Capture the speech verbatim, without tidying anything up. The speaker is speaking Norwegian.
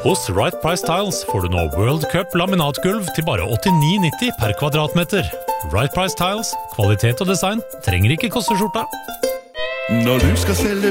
Hos Right Price Tiles får du nå World Cup laminatgulv til bare åttini nitti per kvadratmeter. Right Price Tiles, kvalitet og design trenger ikke koste skjorta. Når du skal selge